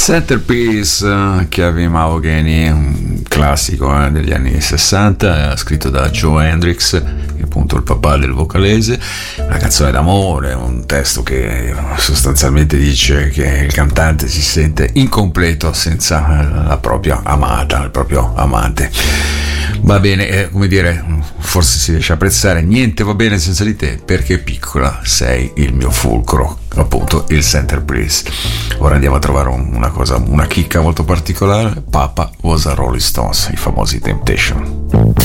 Centerpiece, Kevin Mahogany, un classico degli anni 60, scritto da Joe Hendricks, che è appunto il papà del vocalese, una canzone d'amore, un testo che sostanzialmente dice che il cantante si sente incompleto senza la propria amata, il proprio amante. Va bene, come dire, forse si riesce a apprezzare niente va bene senza di te, perché piccola sei il mio fulcro, appunto il Centerpiece. Ora andiamo a trovare una chicca molto particolare. Papa was a Rolling Stones, i famosi Temptation.